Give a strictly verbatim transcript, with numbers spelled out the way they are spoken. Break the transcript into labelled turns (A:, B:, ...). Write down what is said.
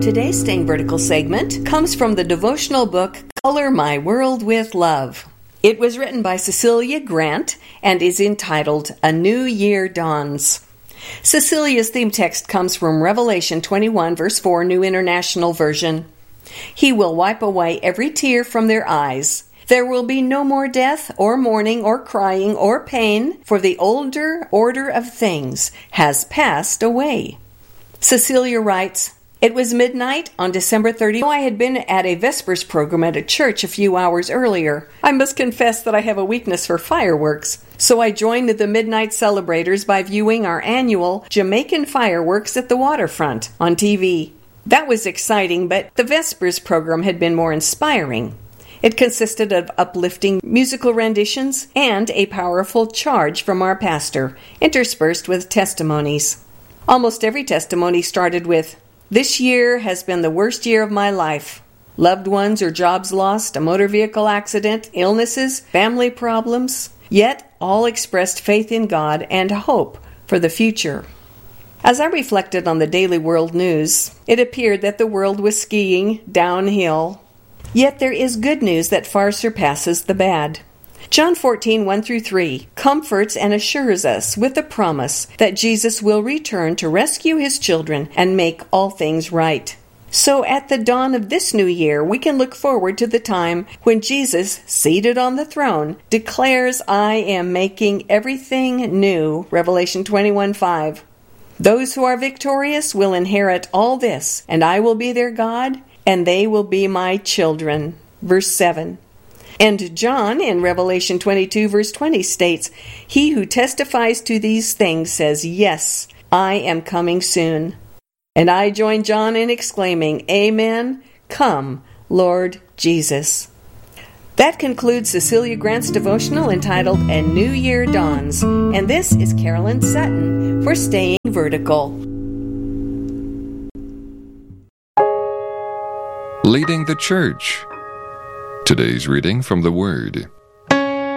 A: Today's Staying Vertical segment comes from the devotional book, Color My World with Love. It was written by Cecilia Grant and is entitled, A New Year Dawns. Cecilia's theme text comes from Revelation twenty-one, verse four, New International Version. He will wipe away every tear from their eyes. There will be no more death, or mourning, or crying, or pain, for the older order of things has passed away. Cecilia writes, It was midnight on December thirtieth. I had been at a Vespers program at a church a few hours earlier. I must confess that I have a weakness for fireworks, so I joined the midnight celebrators by viewing our annual Jamaican fireworks at the waterfront on T V. That was exciting, but the Vespers program had been more inspiring. It consisted of uplifting musical renditions and a powerful charge from our pastor, interspersed with testimonies. Almost every testimony started with, This year has been the worst year of my life. Loved ones or jobs lost, a motor vehicle accident, illnesses, family problems. Yet all expressed faith in God and hope for the future. As I reflected on the daily world news, it appeared that the world was skiing downhill. Yet there is good news that far surpasses the bad. John fourteen, one through three comforts and assures us with the promise that Jesus will return to rescue his children and make all things right. So at the dawn of this new year, we can look forward to the time when Jesus, seated on the throne, declares, I am making everything new, Revelation twenty-one, five. Those who are victorious will inherit all this, and I will be their God, and they will be my children. Verse seven. And John in Revelation twenty-two, verse twenty states, He who testifies to these things says, Yes, I am coming soon. And I join John in exclaiming, Amen. Come, Lord Jesus. That concludes Cecilia Grant's devotional entitled A New Year Dawns. And this is Carolyn Sutton for Staying Vertical.
B: Leading the Church. Today's reading from the Word.